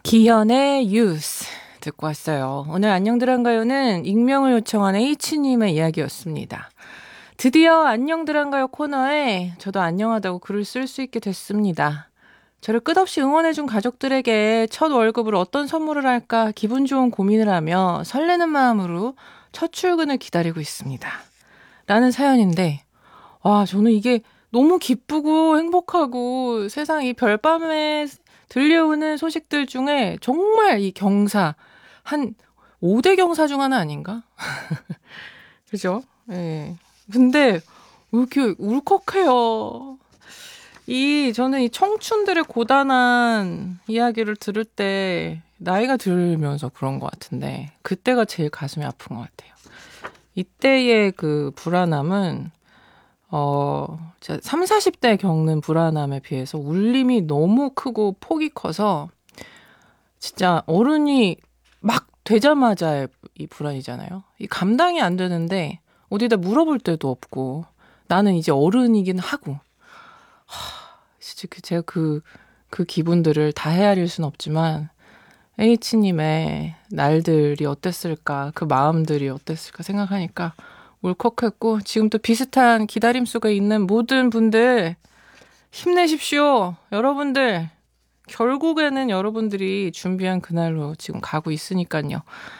기현의 유스 듣고 왔어요. 오늘 안녕들 한가요는 익명을 요청한 H님의 이야기였습니다. 드디어 안녕들 한가요 코너에 저도 안녕하다고 글을 쓸 수 있게 됐습니다. 저를 끝없이 응원해준 가족들에게 첫 월급으로 어떤 선물을 할까 기분 좋은 고민을 하며 설레는 마음으로 첫 출근을 기다리고 있습니다. 라는 사연인데 저는 이게 너무 기쁘고 행복하고 세상 이 별밤에 들려오는 소식들 중에 정말 이 경사, 한 5대 경사 중 하나 아닌가? 그죠? 예. 근데 왜 이렇게 울컥해요. 저는 이 청춘들의 고단한 이야기를 들을 때 나이가 들면서 그런 것 같은데, 그때가 제일 가슴이 아픈 것 같아요. 이때의 그 불안함은, 제가 30, 40대 겪는 불안함에 비해서 울림이 너무 크고 폭이 커서 진짜 어른이 막 되자마자의 이 불안이잖아요. 이 감당이 안 되는데 어디다 물어볼 데도 없고 나는 이제 어른이긴 하고 진짜 제가 그 기분들을 다 헤아릴 순 없지만 H님의 날들이 어땠을까, 그 마음들이 어땠을까 생각하니까 울컥했고, 지금 또 비슷한 기다림 속에 있는 모든 분들 힘내십시오. 여러분들 결국에는 여러분들이 준비한 그날로 지금 가고 있으니까요.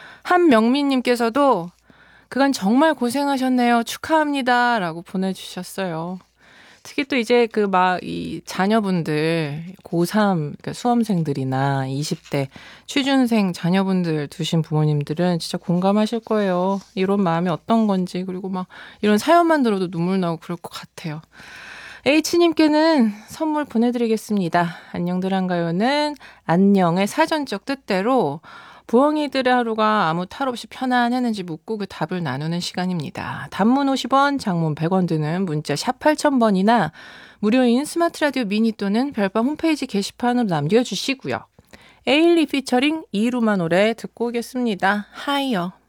한명민님께서도 그간 정말 고생하셨네요. 축하합니다. 라고 보내주셨어요. 특히 또 이제 이 자녀분들, 고3, 그러니까 수험생들이나 20대 취준생 자녀분들 두신 부모님들은 진짜 공감하실 거예요. 이런 마음이 어떤 건지, 그리고 막 이런 사연만 들어도 눈물 나고 그럴 것 같아요. H님께는 선물 보내드리겠습니다. 안녕들 한가요는 안녕의 사전적 뜻대로 부엉이들의 하루가 아무 탈 없이 편안했는지 묻고 그 답을 나누는 시간입니다. 단문 50원, 장문 100원 드는 문자 샵 8000번이나 무료인 스마트 라디오 미니 또는 별밤 홈페이지 게시판으로 남겨주시고요. 에일리 피처링 이루마 노래 듣고 오겠습니다. 하이요.